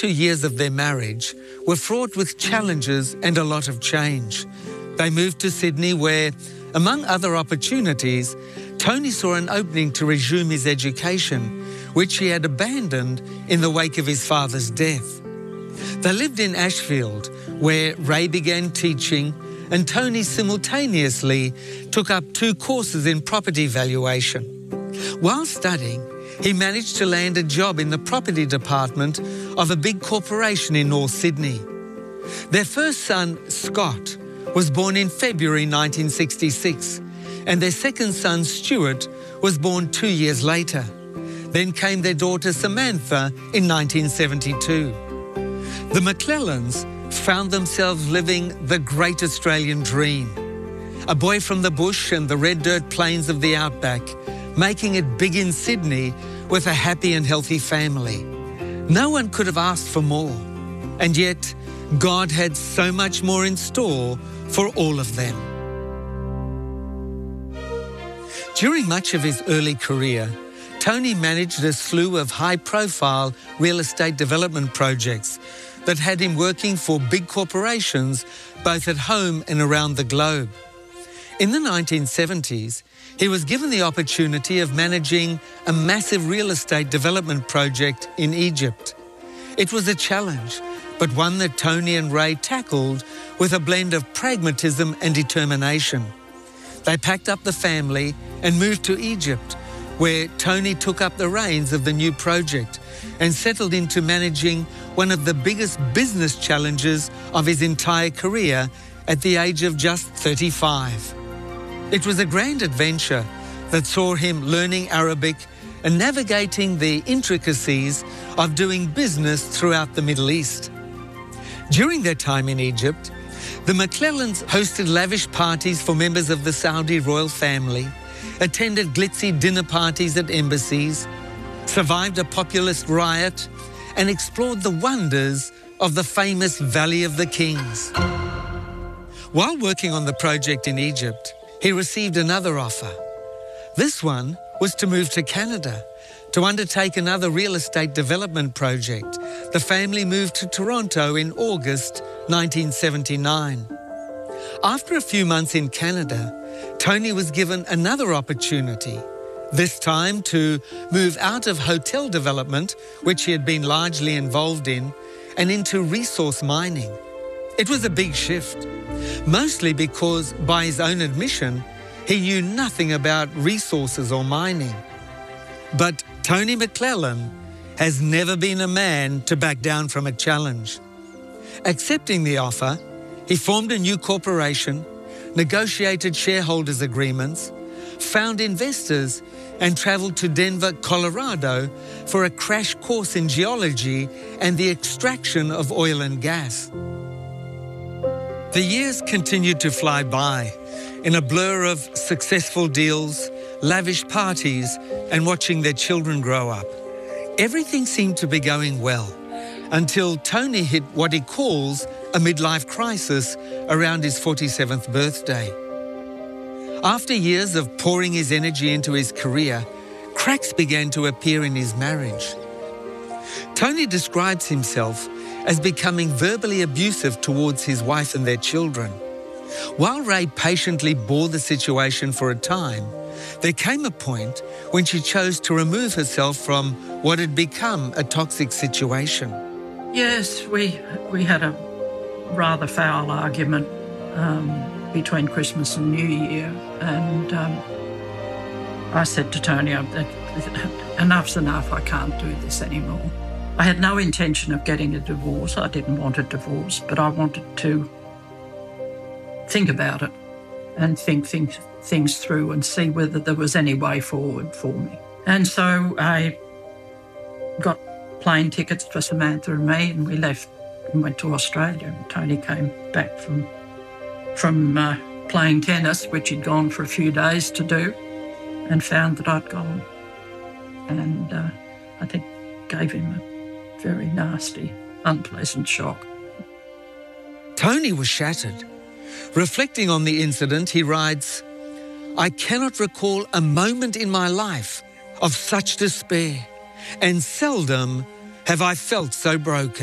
2 years of their marriage were fraught with challenges and a lot of change. They moved to Sydney where, among other opportunities, Tony saw an opening to resume his education, which he had abandoned in the wake of his father's death. They lived in Ashfield, where Ray began teaching, and Tony simultaneously took up 2 courses in property valuation. While studying, he managed to land a job in the property department of a big corporation in North Sydney. Their first son, Scott, was born in February 1966, and their second son, Stuart, was born 2 years later. Then came their daughter, Samantha, in 1972. The McClellans found themselves living the great Australian dream. A boy from the bush and the red dirt plains of the outback, making it big in Sydney with a happy and healthy family. No one could have asked for more, and yet God had so much more in store for all of them. During much of his early career, Tony managed a slew of high-profile real estate development projects that had him working for big corporations both at home and around the globe. In the 1970s, he was given the opportunity of managing a massive real estate development project in Egypt. It was a challenge, but one that Tony and Ray tackled with a blend of pragmatism and determination. They packed up the family and moved to Egypt, where Tony took up the reins of the new project and settled into managing one of the biggest business challenges of his entire career at the age of just 35. It was a grand adventure that saw him learning Arabic and navigating the intricacies of doing business throughout the Middle East. During their time in Egypt, the McClellans hosted lavish parties for members of the Saudi royal family, attended glitzy dinner parties at embassies, survived a populist riot, and explored the wonders of the famous Valley of the Kings. While working on the project in Egypt, he received another offer. This one was to move to Canada to undertake another real estate development project. The family moved to Toronto in August 1979. After a few months in Canada, Tony was given another opportunity, this time to move out of hotel development, which he had been largely involved in, and into resource mining. It was a big shift, mostly because, by his own admission, he knew nothing about resources or mining. But Tony McClellan has never been a man to back down from a challenge. Accepting the offer, he formed a new corporation, negotiated shareholders' agreements, found investors, and travelled to Denver, Colorado for a crash course in geology and the extraction of oil and gas. The years continued to fly by in a blur of successful deals, lavish parties, and watching their children grow up. Everything seemed to be going well until Tony hit what he calls a midlife crisis around his 47th birthday. After years of pouring his energy into his career, cracks began to appear in his marriage. Tony describes himself as becoming verbally abusive towards his wife and their children. While Ray patiently bore the situation for a time, there came a point when she chose to remove herself from what had become a toxic situation. Yes, we had a rather foul argument between Christmas and New Year, and I said to Tony, enough's enough, I can't do this anymore. I had no intention of getting a divorce. I didn't want a divorce, but I wanted to think about it and think things through and see whether there was any way forward for me. And so I got plane tickets for Samantha and me, and we left and went to Australia. And Tony came back from playing tennis, which he'd gone for a few days to do, and found that I'd gone. And I think gave him a very nasty, unpleasant shock. Tony was shattered. Reflecting on the incident, he writes, "I cannot recall a moment in my life of such despair, and seldom have I felt so broken."